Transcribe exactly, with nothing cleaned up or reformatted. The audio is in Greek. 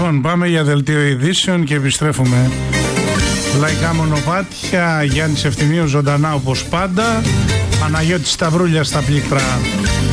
Λοιπόν, πάμε για δελτίο ειδήσεων και επιστρέφουμε. Λαϊκά μονοπάτια, Γιάννης Ευθυμίου ζωντανά όπως πάντα. Παναγιώτης Σταυρούλια στα πλήκτρα.